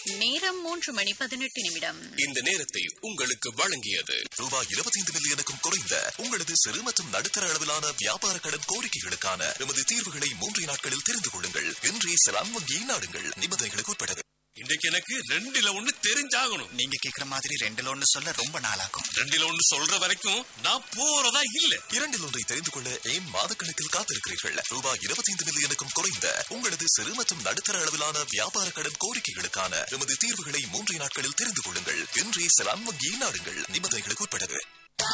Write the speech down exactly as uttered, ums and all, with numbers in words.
நேரம் மூன்று மணி பதினெட்டு நிமிடம். இந்த நேரத்தை உங்களுக்கு வழங்கியது ரூபாய் இருபத்தி ஐந்து மில்லியனுக்கும் குறைந்த உங்களது சிறு மற்றும் நடுத்தர அளவிலான வியாபார கடன் கோரிக்கைகளுக்கான எமது தீர்வுகளை மூன்று நாட்களில் தெரிந்து கொள்ளுங்கள். இன்றே செலான் வங்கியை நாடுங்கள். நிபந்தனைகளுக்கு உட்பட்டது. இன்றைக்கு எனக்கு ரெண்டுல ஒண்ணு தெரிஞ்சாகணும். நீங்க கேக்குற மாதிரி ரெண்டுல ஒண்ணு சொல்ல ரொம்ப நாளாகும். ரெண்டுல ஒண்ணு சொல்ற வரைக்கும் நான் போறதா இல்ல. இரண்டில் ஒன்றை தெரிந்து கொள்ள ஏன் மாதக்கணக்கில் காத்திருக்கிறீர்கள்? ரூபாய் இருபத்தி ஐந்து மில்லியனுக்கும் குறைந்த உங்களது சிறு மற்றும் நடுத்தர அளவிலான வியாபார கடன் கோரிக்கைகளுக்கான எமது தீர்வுகளை மூன்று நாட்களில் தெரிந்து கொள்ளுங்கள். இன்றே செலான் வங்கியை நாடுங்கள். நிபந்தனைகளுக்கு உட்பட்டது.